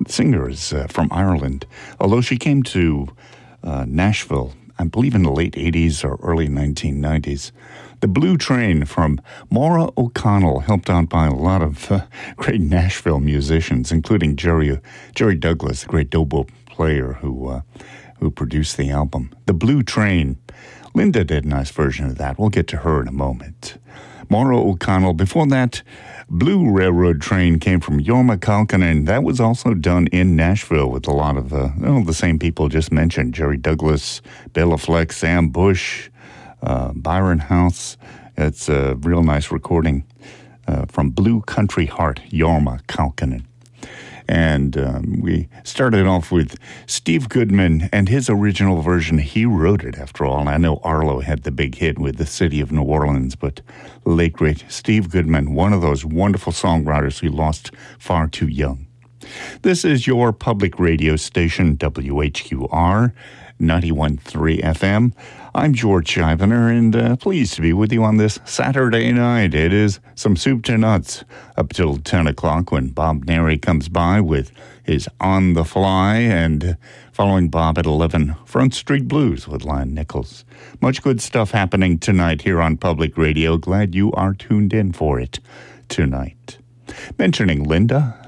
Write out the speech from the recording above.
The singer is from Ireland, although she came to Nashville, I believe in the late 80s or early 1990s. The Blue Train from Maura O'Connell, helped out by a lot of great Nashville musicians, including Jerry Douglas, the great dobro player who produced the album. The Blue Train. Linda did a nice version of that. We'll get to her in a moment. Maura O'Connell. Before that, Blue Railroad Train came from Jorma Kaukonen. That was also done in Nashville with a lot of the same people just mentioned. Jerry Douglas, Bela Fleck, Sam Bush, Byron House. It's a real nice recording from Blue Country Heart, Jorma Kaukonen. And we started off with Steve Goodman and his original version. He wrote it, after all. I know Arlo had the big hit with The City of New Orleans, but the late, great Steve Goodman, one of those wonderful songwriters who lost far too young. This is your public radio station, WHQR, 91.3 FM. I'm George Chivener, and pleased to be with you on this Saturday night. It is some soup to nuts up till 10 o'clock when Bob Neri comes by with his On the Fly, and following Bob at 11, Front Street Blues with Lon Nichols. Much good stuff happening tonight here on Public Radio. Glad you are tuned in for it tonight. Mentioning Linda,